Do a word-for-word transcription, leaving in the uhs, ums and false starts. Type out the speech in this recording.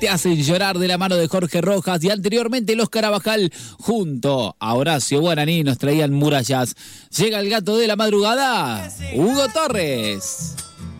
Te hacen llorar de la mano de Jorge Rojas y anteriormente los Carabajal junto a Horacio Guaraní nos traían Murallas. Llega el gato de la madrugada, Hugo Torres.